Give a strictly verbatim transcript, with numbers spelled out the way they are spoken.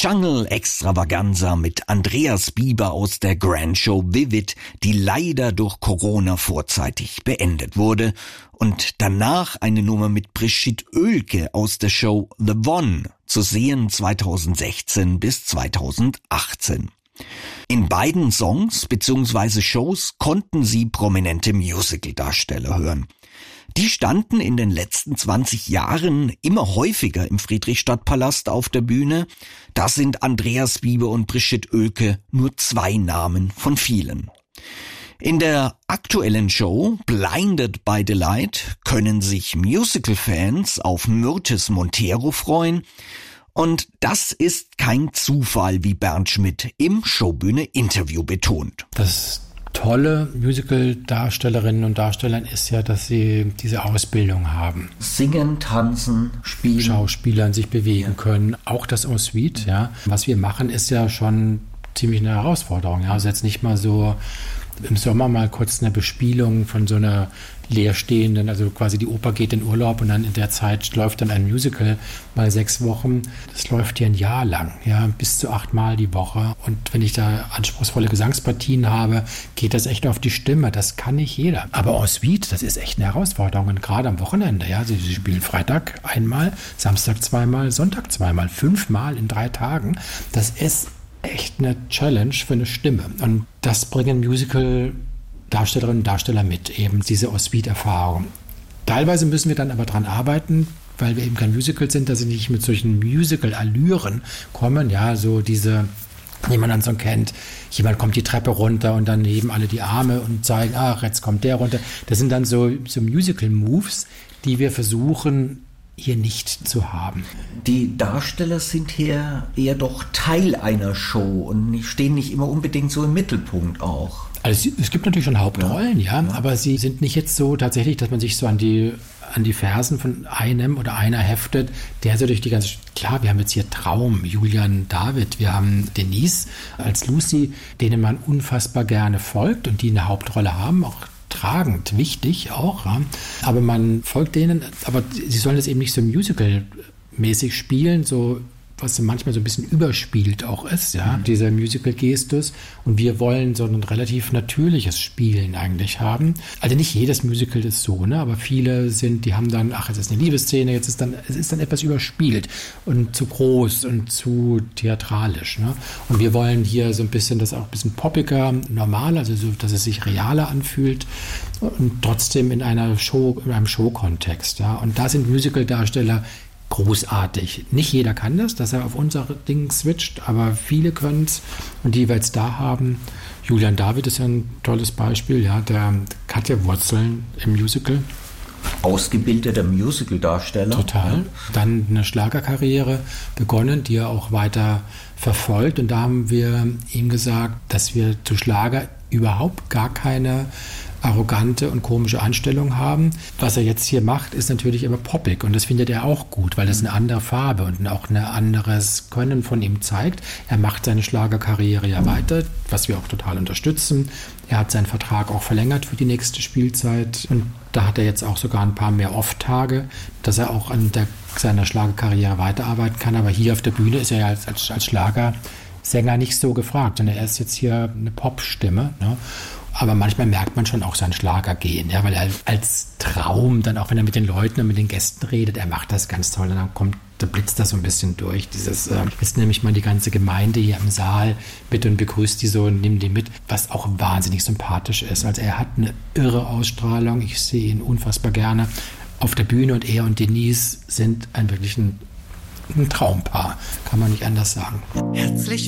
Jungle Extravaganza mit Andreas Bieber aus der Grand Show Vivid, die leider durch Corona vorzeitig beendet wurde. Und danach eine Nummer mit Brigitte Oelke aus der Show The One, zu sehen zweitausendsechzehn bis zweitausendachtzehn. In beiden Songs bzw. Shows konnten Sie prominente Musical-Darsteller hören. Die standen in den letzten zwanzig Jahren immer häufiger im Friedrichstadtpalast auf der Bühne. Da sind Andreas Bieber und Brigitte Oelke nur zwei Namen von vielen. In der aktuellen Show Blinded by the Light können sich Musical-Fans auf Myrtis Montero freuen. Und das ist kein Zufall, wie Bernd Schmidt im Showbühne-Interview betont. Das tolle Musical-Darstellerinnen und Darstellern ist ja, dass sie diese Ausbildung haben. Singen, tanzen, spielen. Schauspielern sich bewegen ja. können. Auch das en suite, ja. Was wir machen, ist ja schon ziemlich eine Herausforderung. Ja. Also jetzt nicht mal so im Sommer mal kurz eine Bespielung von so einer leerstehenden, also quasi die Oper geht in Urlaub und dann in der Zeit läuft dann ein Musical mal sechs Wochen. Das läuft ja ein Jahr lang, ja, bis zu achtmal die Woche. Und wenn ich da anspruchsvolle Gesangspartien habe, geht das echt auf die Stimme. Das kann nicht jeder. Aber en suite, das ist echt eine Herausforderung. Und gerade am Wochenende, ja, sie, sie spielen Freitag einmal, Samstag zweimal, Sonntag zweimal, fünfmal in drei Tagen. Das ist echt eine Challenge für eine Stimme. Und das bringen Musical-Darstellerinnen und Darsteller mit, eben diese en suite-Erfahrung. Teilweise müssen wir dann aber dran arbeiten, weil wir eben kein Musical sind, dass sie nicht mit solchen Musical-Allüren kommen, ja, so diese, die man dann so kennt, jemand kommt die Treppe runter und dann heben alle die Arme und zeigen, ach, jetzt kommt der runter. Das sind dann so, so Musical-Moves, die wir versuchen, hier nicht zu haben. Die Darsteller sind hier eher doch Teil einer Show und stehen nicht immer unbedingt so im Mittelpunkt auch. Also es gibt natürlich schon Hauptrollen, ja, ja, aber sie sind nicht jetzt so tatsächlich, dass man sich so an die an die Fersen von einem oder einer heftet, der so durch die ganze... Klar, wir haben jetzt hier Traum, Julian David, wir haben Denise als Lucy, denen man unfassbar gerne folgt und die eine Hauptrolle haben, auch tragend, wichtig auch, ja. Aber man folgt denen, aber sie sollen das eben nicht so musical-mäßig spielen, so was manchmal so ein bisschen überspielt auch ist, ja, mhm. dieser Musical-Gestus. Und wir wollen so ein relativ natürliches Spielen eigentlich haben. Also nicht jedes Musical ist so, ne, aber viele sind, die haben dann, ach, es ist eine Liebesszene, jetzt ist dann, es ist dann etwas überspielt und zu groß und zu theatralisch, ne. Und wir wollen hier so ein bisschen das auch ein bisschen poppiger, normal, also so, dass es sich realer anfühlt und trotzdem in einer Show, in einem Show-Kontext, ja. Und da sind Musical-Darsteller großartig. Nicht jeder kann das, dass er auf unser Ding switcht, aber viele können es. Und die wir jetzt da haben, Julian David ist ja ein tolles Beispiel, ja, der hat ja Wurzeln im Musical. Ausgebildeter Musical-Darsteller. Total. Ja. Dann eine Schlagerkarriere begonnen, die er auch weiter verfolgt. Und da haben wir ihm gesagt, dass wir zu Schlager überhaupt gar keine arrogante und komische Anstellung haben. Was er jetzt hier macht, ist natürlich aber poppig und das findet er auch gut, weil das eine andere Farbe und auch ein anderes Können von ihm zeigt. Er macht seine Schlagerkarriere ja weiter, was wir auch total unterstützen. Er hat seinen Vertrag auch verlängert für die nächste Spielzeit und da hat er jetzt auch sogar ein paar mehr Off-Tage, dass er auch an der, seiner Schlagerkarriere weiterarbeiten kann. Aber hier auf der Bühne ist er ja als, als, als Schlagersänger nicht so gefragt, sondern er ist jetzt hier eine Popstimme, ne? Aber manchmal merkt man schon auch sein Schlagergehen, ja, weil er als Traum dann auch, wenn er mit den Leuten und mit den Gästen redet, er macht das ganz toll und dann kommt, da blitzt das so ein bisschen durch. Dieses, äh, jetzt nehme ich mal die ganze Gemeinde hier im Saal mit und begrüßt die so und nehme die mit, was auch wahnsinnig sympathisch ist. Also er hat eine irre Ausstrahlung, ich sehe ihn unfassbar gerne auf der Bühne und er und Denise sind ein wirklich ein, ein Traumpaar, kann man nicht anders sagen. Herzlich